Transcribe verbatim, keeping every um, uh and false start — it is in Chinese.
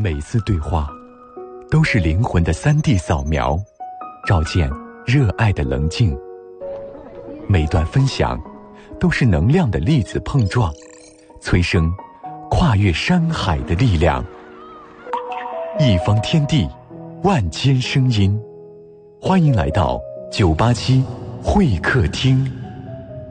每次对话都是灵魂的 三 D 扫描，照见热爱的棱镜。每段分享都是能量的粒子碰撞，催生跨越山海的力量。一方天地，万千声音，欢迎来到九八七会客厅。